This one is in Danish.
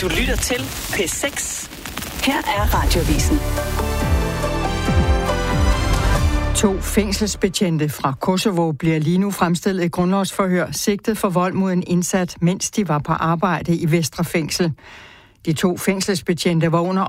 Du lytter til P6. Her er Radiovisen. 2 fængselsbetjente fra Kosovo bliver lige nu fremstillet i grundlovsforhør, sigtet for vold mod en indsat, mens de var på arbejde i Vestre Fængsel. De 2 fængselsbetjente var under